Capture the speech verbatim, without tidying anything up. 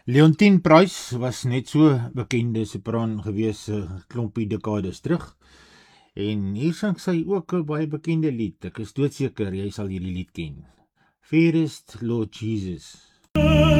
Leontien Price was net so bekende sopran gewees 'n uh, klompie dekades terug. En hier sang sy ook 'n baie bekende lied. Ek is doodseker jy sal hierdie lied ken. Fairest Lord Jesus.